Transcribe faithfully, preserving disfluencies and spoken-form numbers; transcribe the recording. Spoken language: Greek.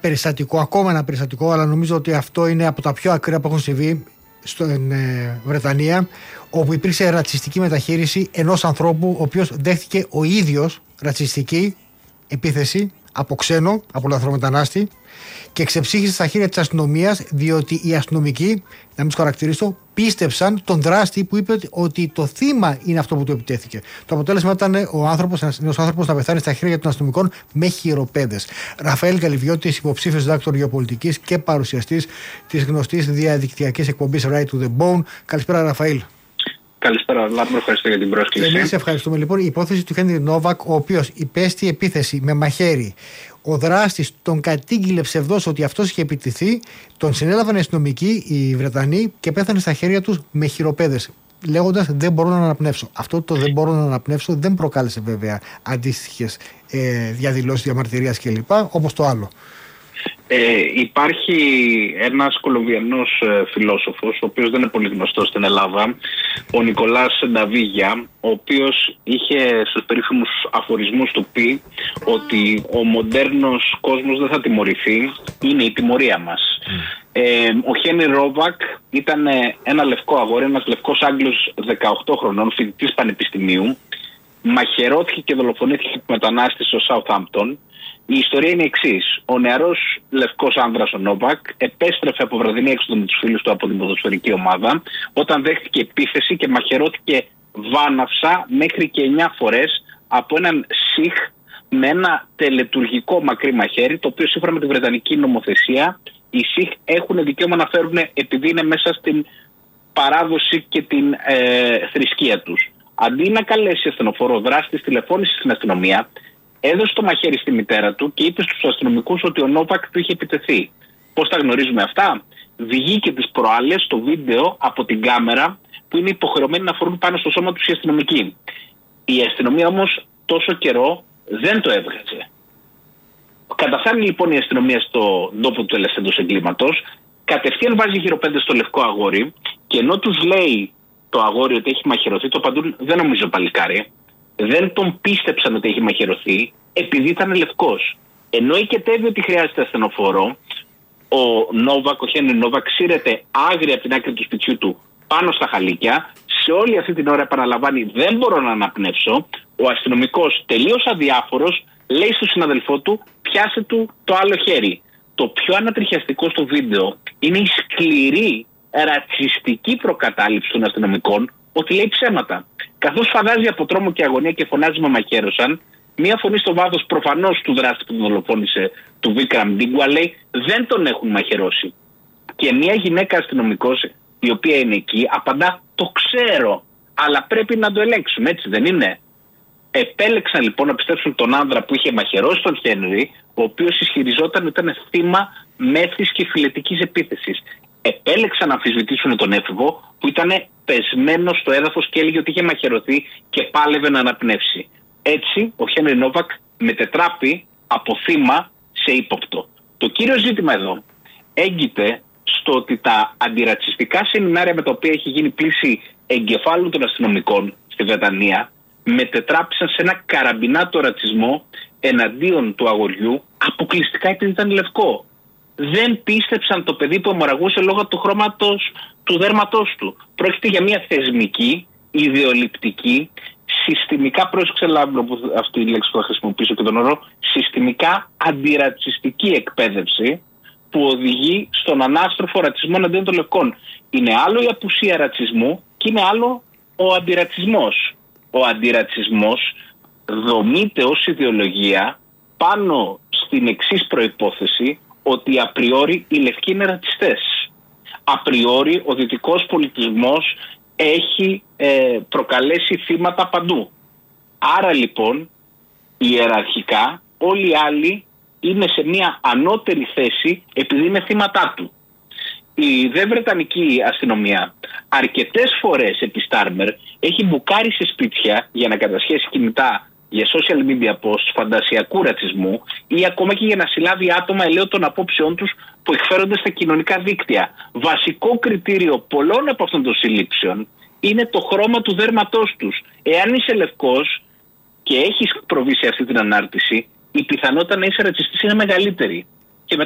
περιστατικό, ακόμα ένα περιστατικό, αλλά νομίζω ότι αυτό είναι από τα πιο ακραία που έχουν συμβεί στην ε, Βρετανία, όπου υπήρξε ρατσιστική μεταχείριση ενός ανθρώπου ο οποίος δέχτηκε ο ίδιος ρατσιστική επίθεση από ξένο, από λαθρομετανάστη, και ξεψύχησε στα χέρια της αστυνομίας, διότι οι αστυνομικοί, να μην τους χαρακτηρίσω, πίστεψαν τον δράστη που είπε ότι το θύμα είναι αυτό που του επιτέθηκε. Το αποτέλεσμα ήταν ο άνθρωπος, ένας άνθρωπος να πεθάνει στα χέρια των αστυνομικών με χειροπέδες. Ραφαήλ Καλυβιώτης, υποψήφιος διδάκτορ γεωπολιτικής και παρουσιαστής της γνωστής διαδικτυακής εκπομπής Right to the Bone. Καλησπέρα, Ραφαήλ. Καλησπέρα, Λάμπρο, ευχαριστώ για την πρόσκληση. Εμείς ευχαριστούμε. Λοιπόν, η υπόθεση του Χένρι Νόβακ, ο οποίος υπέστη επίθεση με μαχαίρι. Ο δράστης τον κατήγγειλε ψευδώς ότι αυτός είχε επιτεθεί, τον συνέλαβαν οι αστυνομικοί, οι Βρετανοί, και πέθανε στα χέρια τους με χειροπέδες, λέγοντας δεν μπορώ να αναπνεύσω. Αυτό το δεν μπορώ να αναπνεύσω δεν προκάλεσε βέβαια αντίστοιχες ε, διαδηλώσεις, διαμαρτυρίας κλπ. Όπως το άλλο. Ε, υπάρχει ένας Κολομβιανός ε, φιλόσοφος, ο οποίος δεν είναι πολύ γνωστός στην Ελλάδα, ο Νικολάς Νταβίγια, ο οποίος είχε στους περίφημους αφορισμούς του πει ότι ο μοντέρνος κόσμος δεν θα τιμωρηθεί, είναι η τιμωρία μας. Mm. Ε, ο Χένρι Νόβακ ήταν ένα λευκό αγόρι, ένας λευκός Άγγλος δεκαοκτώ χρονών, φοιτητής πανεπιστημίου, μαχαιρώθηκε και δολοφονήθηκε από μετανάστη στο Southampton. Η ιστορία είναι η εξής. Ο νεαρός λευκός άνδρας ο Νόβακ επέστρεφε από βραδινή έξοδο με τους φίλους του από την ποδοσφαιρική ομάδα, όταν δέχτηκε επίθεση και μαχαιρώθηκε βάναυσα μέχρι και εννιά φορές από έναν Σιχ με ένα τελετουργικό μακρύ μαχαίρι, το οποίο σύμφωνα με τη βρετανική νομοθεσία οι Σιχ έχουν δικαίωμα να φέρουν επειδή είναι μέσα στην παράδοση και την ε, θρησκεία τους. Αντί να καλέσει ασθενοφόρο, ο δράστης τηλεφώνησε στην αστυνομία, έδωσε το μαχαίρι στη μητέρα του και είπε στους αστυνομικούς ότι ο Νόβακ του είχε επιτεθεί. Πώς τα γνωρίζουμε αυτά? Βγήκε τις προάλλες το βίντεο από την κάμερα που είναι υποχρεωμένοι να φορούν πάνω στο σώμα τους οι αστυνομικοί. Η αστυνομία όμως τόσο καιρό δεν το έβγαζε. Καταφθάνει λοιπόν η αστυνομία στον τόπο του ελευθέντος εγκλήματος, κατευθείαν βάζει χειροπέδες στο λευκό αγόρι και ενώ τους λέει το αγόρι ότι έχει μαχαιρωθεί, το απαντούν δεν νομίζω παλικάρι. Δεν τον πίστεψαν ότι έχει μαχαιρωθεί επειδή ήταν λευκός. Ενώ οικετεύει ότι χρειάζεται ασθενοφόρο, ο Νόβακ, ο Χένρι Νόβακ, σύρεται άγρια από την άκρη του σπιτιού του πάνω στα χαλίκια. Σε όλη αυτή την ώρα επαναλαμβάνει δεν μπορώ να αναπνεύσω. Ο αστυνομικός, τελείως αδιάφορος, λέει στον συναδελφό του πιάσε του το άλλο χέρι. Το πιο ανατριχιαστικό στο βίντεο είναι η σκληρή ρατσιστική προκατάληψη των αστυνομικών ότι λέει ψέματα. Καθώς φαντάζει από τρόμο και αγωνία και φωνάζει με μαχαίρωσαν, μία φωνή στο βάθος προφανώς του δράστη που τον δολοφόνησε, του Βίκραμ Ντίγκουα, λέει δεν τον έχουν μαχαιρώσει. Και μία γυναίκα αστυνομικός, η οποία είναι εκεί, απαντά το ξέρω, αλλά πρέπει να το ελέγξουμε, έτσι δεν είναι? Επέλεξαν λοιπόν να πιστέψουν τον άνδρα που είχε μαχαιρώσει τον Χένρι, ο οποίος ισχυριζόταν ότι ήταν θύμα μέθης και φιλετικής επίθεσης. Επέλεξαν να αμφισβητήσουν τον έφηβο που ήταν πεσμένος στο έδαφος και έλεγε ότι είχε μαχαιρωθεί και πάλευε να αναπνεύσει. Έτσι ο Χένρι Νόβακ μετετράπη από θύμα σε ύποπτο. Το κύριο ζήτημα εδώ έγκυται στο ότι τα αντιρατσιστικά σεμινάρια με τα οποία έχει γίνει πλήση εγκεφάλου των αστυνομικών στη Βρετανία μετετράπησαν σε ένα καραμπινάτο ρατσισμό εναντίον του αγοριού αποκλειστικά επειδή ήταν λευκό. Δεν πίστεψαν το παιδί που αιμορραγούσε λόγω του χρώματος του δέρματός του. Πρόκειται για μια θεσμική, ιδεολειπτική, συστημικά, πρόσεξε Λάμπρο που αυτή η λέξη που θα χρησιμοποιήσω και τον όρο, συστημικά αντιρατσιστική εκπαίδευση που οδηγεί στον ανάστροφο ρατσισμό εναντίον των λευκών. Είναι άλλο η απουσία ρατσισμού και είναι άλλο ο αντιρατσισμός. Ο αντιρατσισμός δομείται ως ιδεολογία πάνω στην εξής προϋπόθεση ότι απριόρι οι λευκοί είναι ρατσιστές. Απριόρι ο δυτικός πολιτισμός έχει ε, προκαλέσει θύματα παντού. Άρα λοιπόν ιεραρχικά όλοι οι άλλοι είναι σε μια ανώτερη θέση επειδή είναι θύματά του. Η δε βρετανική αστυνομία αρκετές φορές επί Στάρμερ έχει μπουκάρει σε σπίτια για να κατασχέσει κινητά για social media posts φαντασιακού ρατσισμού ή ακόμα και για να συλλάβει άτομα ελαίου των απόψεών τους που εκφέρονται στα κοινωνικά δίκτυα. Βασικό κριτήριο πολλών από αυτών των συλλήψεων είναι το χρώμα του δέρματός τους. Εάν είσαι λευκός και έχεις προβεί σε αυτή την ανάρτηση, η πιθανότητα να είσαι ρατσιστής είναι μεγαλύτερη.